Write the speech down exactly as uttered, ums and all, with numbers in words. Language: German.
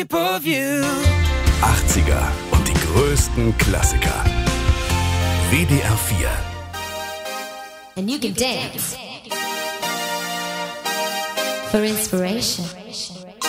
achtziger und die größten Klassiker. W D R vier. And you can dance for inspiration.